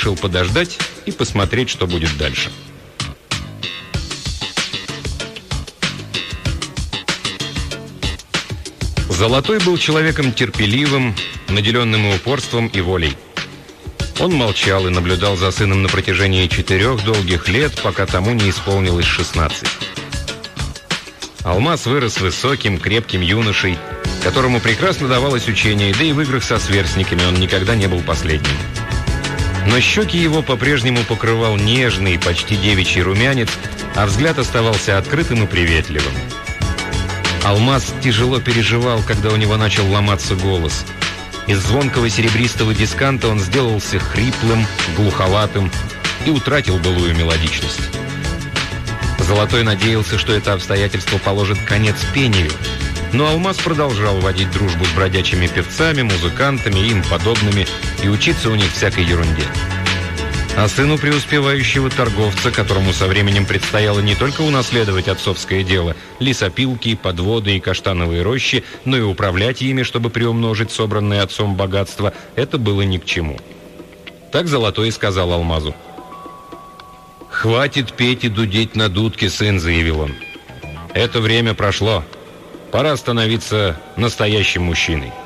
решил подождать и посмотреть, что будет дальше. Золотой был человеком терпеливым, наделенным и упорством, и волей. Он молчал и наблюдал за сыном на протяжении 4 долгих лет, пока тому не исполнилось 16. Алмаз вырос высоким, крепким юношей, которому прекрасно давалось учение, да и в играх со сверстниками он никогда не был последним. Но щеки его по-прежнему покрывал нежный, почти девичий румянец, а взгляд оставался открытым и приветливым. Алмаз тяжело переживал, когда у него начал ломаться голос. Из звонкого серебристого дисканта он сделался хриплым, глуховатым и утратил былую мелодичность. Золотой надеялся, что это обстоятельство положит конец пению, но Алмаз продолжал водить дружбу с бродячими певцами, музыкантами и им подобными и учиться у них всякой ерунде. А сыну преуспевающего торговца, которому со временем предстояло не только унаследовать отцовское дело, лесопилки, подводы и каштановые рощи, но и управлять ими, чтобы приумножить собранное отцом богатство, это было ни к чему. Так Золотой и сказал Алмазу. «Хватит петь и дудеть на дудке, сын», — заявил он. «Это время прошло. Пора становиться настоящим мужчиной».